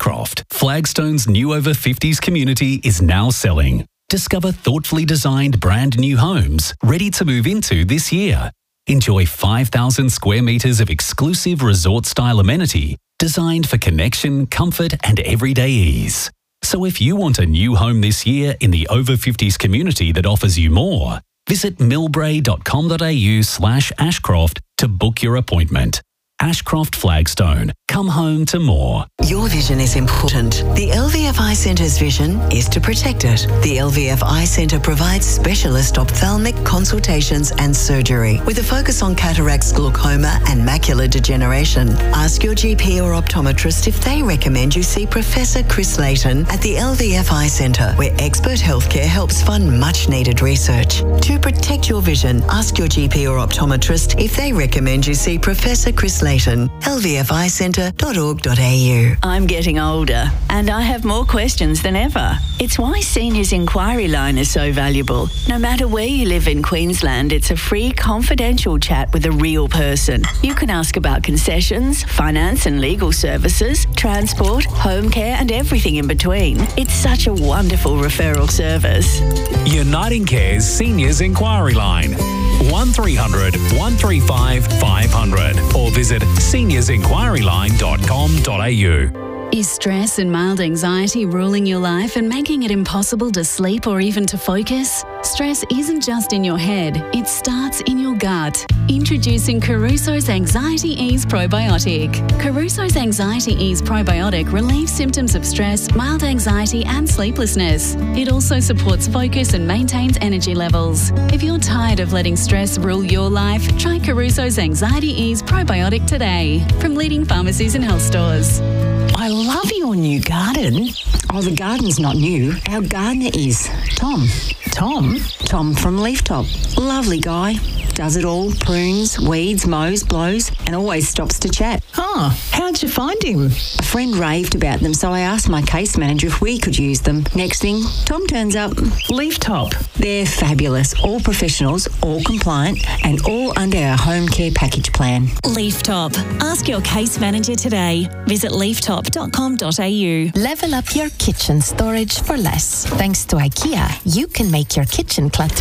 Ashcroft, Flagstone's new over 50s community is now selling. Discover thoughtfully designed brand new homes ready to move into this year. Enjoy 5,000 square metres of exclusive resort-style amenity designed for connection, comfort and everyday ease. So if you want a new home this year in the over 50s community that offers you more, visit millbrae.com.au/Ashcroft to book your appointment. Ashcroft Flagstone. Come home to more. Your vision is important. The LVF Eye Centre's vision is to protect it. The LVF Eye Centre provides specialist ophthalmic consultations and surgery with a focus on cataracts, glaucoma and macular degeneration. Ask your GP or optometrist if they recommend you see Professor Chris Layton at the LVF Eye Centre, where expert healthcare helps fund much needed research. To protect your vision, ask your GP or optometrist if they recommend you see Professor Chris Layton. lvficentre.org.au. I'm getting older and I have more questions than ever. It's why Seniors Inquiry Line is so valuable. No matter where you live in Queensland, it's a free, confidential chat with a real person. You can ask about concessions, finance and legal services, transport, home care and everything in between. It's such a wonderful referral service. Uniting Care's Seniors Inquiry Line. 1300 135 500 or visit seniorsinquiryline.com.au. Is stress and mild anxiety ruling your life and making it impossible to sleep or even to focus? Stress isn't just in your head, it starts in your gut. Introducing Caruso's Anxiety Ease Probiotic. Caruso's Anxiety Ease Probiotic relieves symptoms of stress, mild anxiety and sleeplessness. It also supports focus and maintains energy levels. If you're tired of letting stress rule your life, try Caruso's Anxiety Ease Probiotic today from leading pharmacies and health stores. I love your new garden. Oh, the garden's not new. Our gardener is Tom. Tom from Leaf Top. Lovely guy. Does it all. Prunes, weeds, mows, blows, and always stops to chat. Oh, how'd you find him? A friend raved about them, so I asked my case manager if we could use them. Next thing, Tom turns up. Leaf Top. They're fabulous. All professionals, all compliant, and all under our home care package plan. Leaf Top. Ask your case manager today. Visit leaftop.com.au. Level up your kitchen storage for less. Thanks to IKEA, you can make your kitchen clutter